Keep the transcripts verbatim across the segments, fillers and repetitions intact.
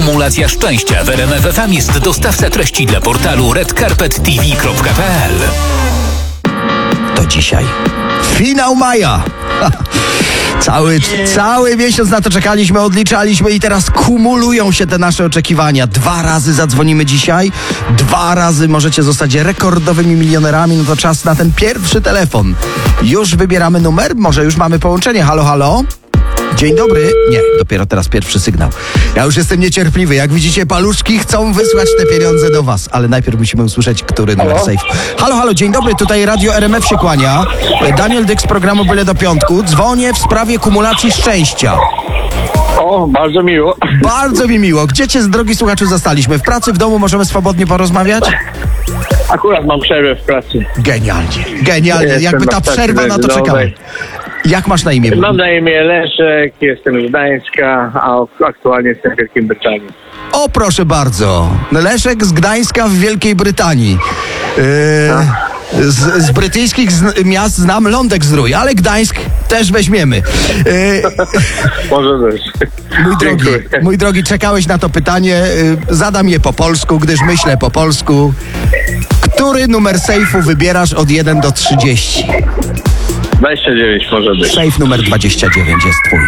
Kumulacja szczęścia w R M F F M jest dostawca treści dla portalu red carpet t v kropka p l. To dzisiaj finał maja. Cały, cały miesiąc na to czekaliśmy, odliczaliśmy i teraz kumulują się te nasze oczekiwania. Dwa razy zadzwonimy dzisiaj, dwa razy możecie zostać rekordowymi milionerami. No to czas na ten pierwszy telefon. Już wybieramy numer, może już mamy połączenie. Halo, halo? Dzień dobry. Nie, dopiero teraz pierwszy sygnał. Ja już jestem niecierpliwy. Jak widzicie, paluszki chcą wysłać te pieniądze do was, ale najpierw musimy usłyszeć, który numer safe. Halo, halo, dzień dobry. Tutaj Radio R M F się kłania. Daniel Dyk z programu Byle do Piątku. Dzwonię w sprawie kumulacji szczęścia. O, bardzo miło. Bardzo mi miło. Gdzie cię, drogi słuchaczu, zastaliśmy? W pracy, w domu możemy swobodnie porozmawiać? Akurat mam przerwę w pracy. Genialnie, genialnie. Jestem Jakby ta na stacji przerwa na to benzynowej. czekała. Jak masz na imię? Mam na imię Leszek, jestem z Gdańska, a aktualnie jestem w Wielkiej Brytanii. O, proszę bardzo. Leszek z Gdańska w Wielkiej Brytanii. Yy, z, z brytyjskich z, miast znam Lądek-Zdrój, ale Gdańsk też weźmiemy. Yy, Może też. mój, drogi, Dziękuję. mój drogi, czekałeś na to pytanie. Yy, zadam je po polsku, gdyż myślę po polsku. Który numer sejfu wybierasz od jeden do trzydziestu? dwadzieścia dziewięć może być. Sejf numer dwadzieścia dziewięć jest twój.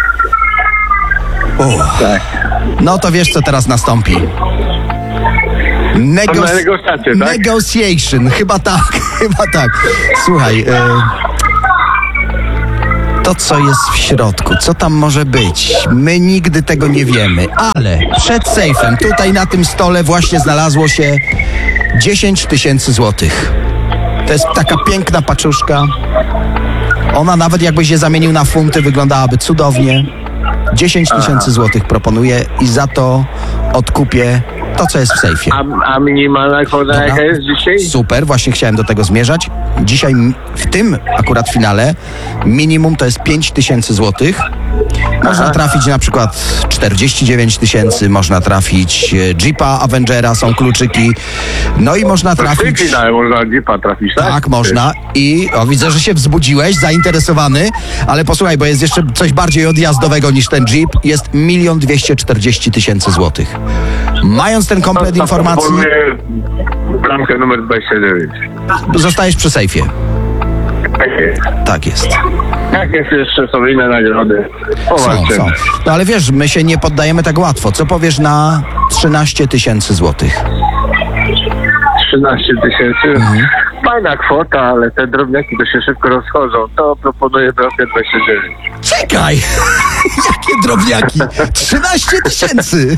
O, Tak. no to wiesz, co teraz nastąpi. Mamy Negos- negocjacje, tak? Negotiation, chyba tak, chyba tak. Słuchaj, e, to co jest w środku, co tam może być, my nigdy tego nie wiemy, ale przed sejfem, tutaj na tym stole właśnie znalazło się dziesięć tysięcy złotych. To jest taka piękna paczuszka. Ona nawet jakbyś je zamienił na funty, wyglądałaby cudownie. dziesięć tysięcy złotych proponuję i za to odkupię to, co jest w sejfie. A, a minimalna kwota Dobra. jaka jest dzisiaj? Super, właśnie chciałem do tego zmierzać. Dzisiaj w tym akurat finale minimum to jest pięć tysięcy złotych. Można Aha. trafić na przykład czterdzieści dziewięć tysięcy, można trafić e, Jeepa Avengera, są kluczyki. No i można W tym trafić... finale można Jeepa trafić, tak? Tak, można. I o, widzę, że się wzbudziłeś, zainteresowany, ale posłuchaj, bo jest jeszcze coś bardziej odjazdowego niż ten Jeep. Jest milion dwieście czterdzieści tysięcy złotych. Mając ten komplet To informacji, proponuję bramkę numer dwadzieścia dziewięć. zostajesz przy sejfie. Tak jest. Tak jest. Jak jest jeszcze są inne nagrody? Są, Poważnie. są. No ale wiesz, my się nie poddajemy tak łatwo. Co powiesz na trzynaście tysięcy złotych? trzynaście tysięcy. Mhm. Fajna kwota, ale te drobniaki to się szybko rozchodzą. To proponuję bramkę dwadzieścia dziewięć. Czekaj! Jakie drobniaki? trzynaście tysięcy!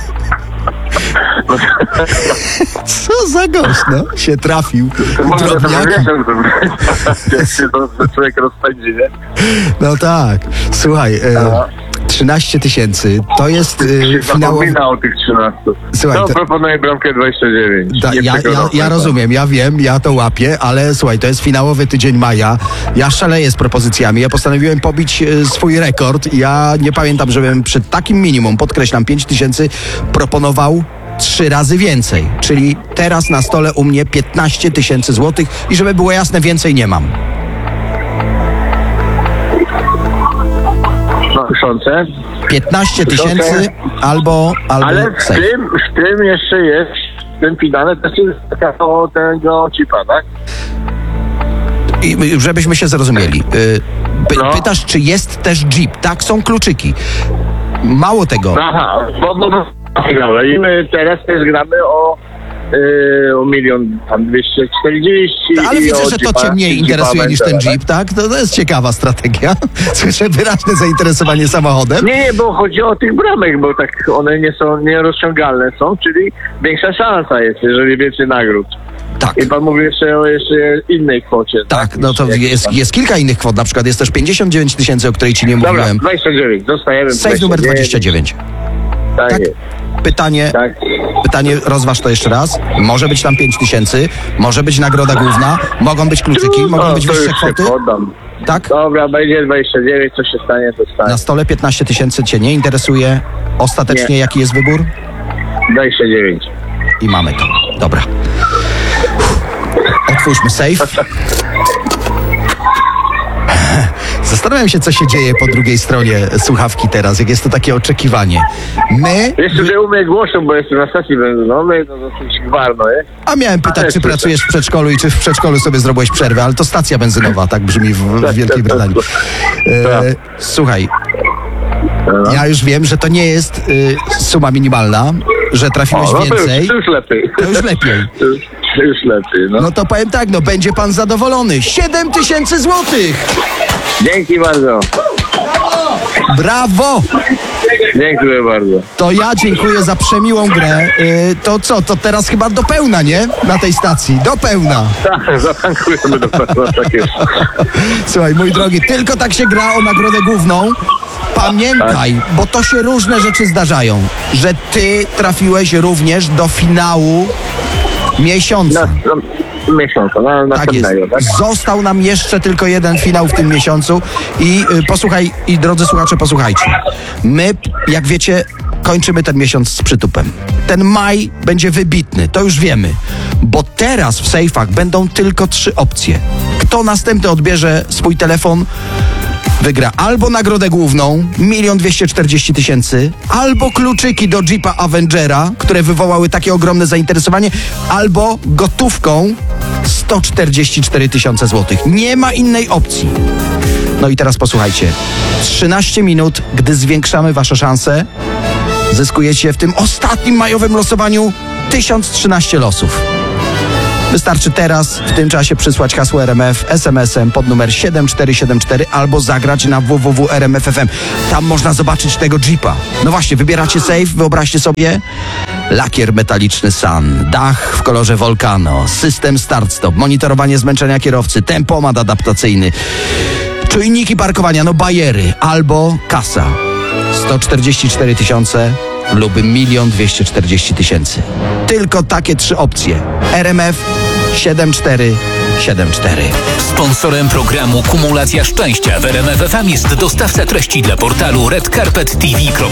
Co za gość, no? Się trafił. Może to Drobniaki. wiesz, jak się to to człowiek rozpędzi, nie? No tak. Słuchaj, e, trzynaście tysięcy to jest e, Się finałowy... zapomina o tych trzynastu. Słuchaj, to to- proponuję bramkę dwadzieścia dziewięć. Da, Nie ja, ja, przekonał ja mnie. rozumiem, ja wiem, ja to łapię, ale słuchaj, to jest finałowy tydzień maja. Ja szaleję z propozycjami. Ja postanowiłem pobić e, swój rekord. Ja nie pamiętam, żebym przy takim minimum, podkreślam, pięć tysięcy, proponował trzy razy więcej. Czyli teraz na stole u mnie piętnaście tysięcy złotych i żeby było jasne, więcej nie mam. No, kuszące. piętnaście tysięcy albo, albo Ale w safe. tym, w tym jeszcze jest, w tym finale też jest taka o tego chipa, tak? I żebyśmy się zrozumieli. y, Py, No. Pytasz, czy jest też Jeep. Tak, są kluczyki. Mało tego. Aha, bo, bo, bo gramy. I my teraz też gramy o, yy, o milion tam dwieście czterdzieści. Ale i widzę, o że to Jeepa- cię mniej Jeepa interesuje niż ten Avengera, Jeep, tak? To, to jest ciekawa strategia. Słyszę wyraźne zainteresowanie samochodem. Nie, nie, bo chodzi o tych bramek, bo tak one nie są nierozciągalne są, czyli większa szansa jest, jeżeli więcej nagród. Tak. I pan mówi jeszcze o jeszcze innej kwocie. Tak, no to niż- jest, jest kilka innych kwot. Na przykład jest też pięćdziesiąt dziewięć tysięcy, o której ci nie Dobra, mówiłem. dwadzieścia dziewięć, zostajemy. Sejf numer dwadzieścia dziewięć. Tak, Tak. jest. Pytanie, Tak. pytanie, rozważ to jeszcze raz. Może być tam pięć tysięcy, może być nagroda główna, mogą być kluczyki, mogą No, być to wyższe już się kwoty. poddam. Tak? Dobra, będzie dwadzieścia dziewięć, co się stanie, to stanie. Na stole piętnaście tysięcy cię nie interesuje. Ostatecznie Nie. jaki jest wybór? dwadzieścia dziewięć. I mamy to. Dobra. Otwórzmy safe. Zastanawiam się, co się dzieje po drugiej stronie słuchawki teraz, jak jest to takie oczekiwanie. My... Jeszcze tutaj u mnie głośno, bo jestem na stacji benzynowej, to dosyć gwarno jest. A miałem pytać, Ale czy słyszę. pracujesz w przedszkolu i czy w przedszkolu sobie zrobiłeś przerwę, ale to stacja benzynowa, tak brzmi w, w Wielkiej Brytanii. E, słuchaj, ja już wiem, że to nie jest y, suma minimalna, że trafiłeś O, no to więcej. już, to już lepiej. To już lepiej. To już, to już lepiej, no. No to powiem tak, no będzie pan zadowolony. siedem tysięcy złotych! Dzięki bardzo. Brawo! Dziękuję bardzo. To ja dziękuję za przemiłą grę. Y, to co, to teraz chyba do pełna, nie? Na tej stacji, do pełna. Tak, zatankujemy do pewno, tak jest. Słuchaj, mój drogi, tylko tak się gra o nagrodę główną. Pamiętaj, bo to się różne rzeczy zdarzają, że ty trafiłeś również do finału miesiąca. Na, na miesiąca, na, na Tak jest. pewnego, tak? Został nam jeszcze tylko jeden finał w tym miesiącu i y, posłuchaj, i drodzy słuchacze, posłuchajcie. My, jak wiecie, kończymy ten miesiąc z przytupem. Ten maj będzie wybitny, to już wiemy. Bo teraz w sejfach będą tylko trzy opcje. Kto następny odbierze swój telefon, wygra albo nagrodę główną, milion dwieście czterdzieści tysięcy, albo kluczyki do Jeepa Avengera, które wywołały takie ogromne zainteresowanie, albo gotówką sto czterdzieści cztery tysiące złotych. Nie ma innej opcji. No i teraz posłuchajcie. trzynaście minut, gdy zwiększamy wasze szanse, zyskujecie w tym ostatnim majowym losowaniu tysiąc trzynaście losów. Wystarczy teraz w tym czasie przysłać hasło R M F es em esem pod numer siedem cztery siedem cztery albo zagrać na w w w kropka r m f kropka f m. Tam można zobaczyć tego Jeepa. No właśnie, wybieracie safe, wyobraźcie sobie lakier metaliczny Sun, dach w kolorze Volcano, system start-stop, monitorowanie zmęczenia kierowcy, tempomat adaptacyjny, czujniki parkowania, no bajery, albo kasa sto czterdzieści cztery tysiące lub milion dwieście czterdzieści tysięcy. Tylko takie trzy opcje. R M F siedem cztery siedem cztery. Sponsorem programu Kumulacja Szczęścia w R M F F M jest dostawca treści dla portalu red carpet t v kropka p l.